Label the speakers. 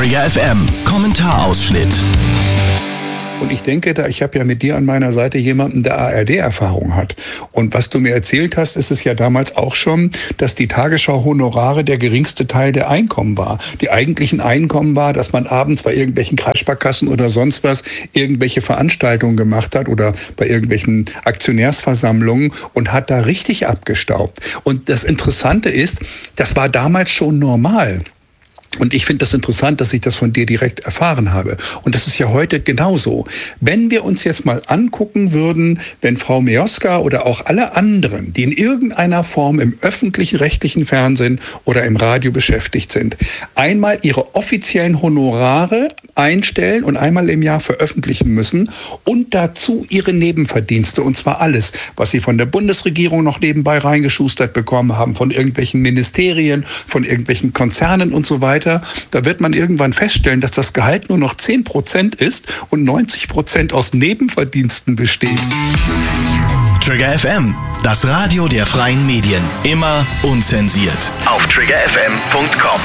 Speaker 1: Trigger FM Kommentarausschnitt.
Speaker 2: Und ich denke, ich habe ja mit dir an meiner Seite jemanden, der ARD-Erfahrung hat. Und was du mir erzählt hast, ist es ja damals auch schon, dass die Tagesschau-Honorare der geringste Teil der Einkommen war. Die eigentlichen Einkommen war, dass man abends bei irgendwelchen Kreissparkassen oder sonst was irgendwelche Veranstaltungen gemacht hat oder bei irgendwelchen Aktionärsversammlungen und hat da richtig abgestaubt. Und das Interessante ist, das war damals schon normal. Und ich finde das interessant, dass ich das von dir direkt erfahren habe. Und das ist ja heute genauso. Wenn wir uns jetzt mal angucken würden, wenn Frau Mioska oder auch alle anderen, die in irgendeiner Form im öffentlichen rechtlichen Fernsehen oder im Radio beschäftigt sind, einmal ihre offiziellen Honorare einstellen und einmal im Jahr veröffentlichen müssen und dazu ihre Nebenverdienste, und zwar alles, was sie von der Bundesregierung noch nebenbei reingeschustert bekommen haben, von irgendwelchen Ministerien, von irgendwelchen Konzernen und so weiter. Da wird man irgendwann feststellen, dass das Gehalt nur noch 10% ist und 90% aus Nebenverdiensten besteht.
Speaker 1: Trigger FM, das Radio der freien Medien. Immer unzensiert. Auf triggerfm.com.